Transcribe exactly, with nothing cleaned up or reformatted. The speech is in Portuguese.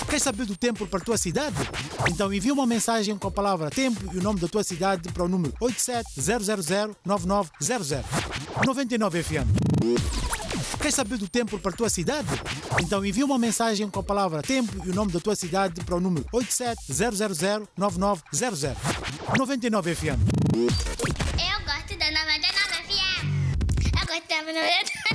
Quer saber do tempo para a tua cidade? Então envia uma mensagem com a palavra tempo e o nome da tua cidade para o número oito sete zero zero zero nove nove zero zero. noventa e nove F M. Quer saber do tempo para a tua cidade? Então envia uma mensagem com a palavra tempo e o nome da tua cidade para o número oito sete zero zero zero nove nove zero zero. noventa e nove F M. Eu gosto da noventa e nove F M. Eu gosto da noventa e nove.